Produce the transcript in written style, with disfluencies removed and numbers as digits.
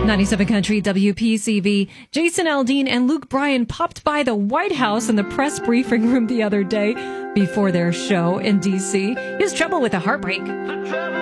97 Country WPCV. Jason Aldean and Luke Bryan popped by the White House in the press briefing room the other day before their show in D.C. His trouble with a heartbreak.